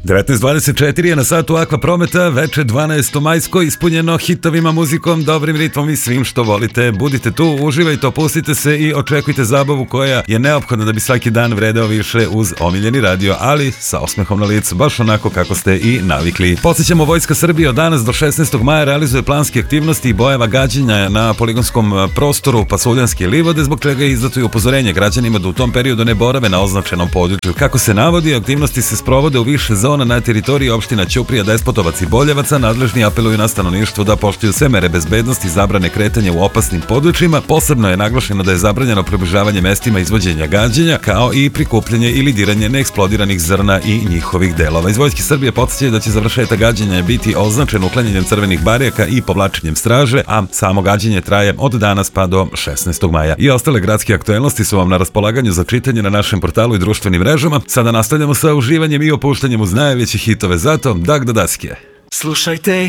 19.24 je na satu Akva Prometa, veče 12. majsko, ispunjeno hitovima, muzikom, dobrim ritmom i svim što volite. Budite tu, uživajte, opustite se i očekujte zabavu koja je neophodna da bi svaki dan vredeo više uz omiljeni radio, ali sa osmehom na licu, baš onako kako ste i navikli. Podsjećamo, Vojska Srbije od danas do 16. maja realizuje planske aktivnosti i bojeva gađenja na poligonskom prostoru Pasuljanske livade, zbog čega je izdato i upozorenje građanima da u tom periodu ne borave na označenom području. Kako se navodi, aktivnosti se sprovode u više zona na teritoriji opština Ćuprija, Despotovac i Boljevaca. Nadležni apeluju na stanovništvo da poštuju sve mere bezbednosti, zabrane kretanja u opasnim područjima. Posebno je naglašeno da je zabranjeno približavanje mestima izvođenja gađenja, kao i prikupljanje ili diranje neeksplodiranih zrna i njihovih delova. Iz Vojske Srbije podsjećaju da će završetak gađenja biti označen uklanjanjem crvenih barijaka i povlačenjem straže, a samo gađenje traje od danas pa do 16. maja. I ostale gradske aktuelnosti su vam na raspolaganju za čitanje na našem portalu i društvenim mrežama. Sada nastavljamo sa uživanjem i opuštanjem uz najveće hitove, zato Dag da daske. Slušajte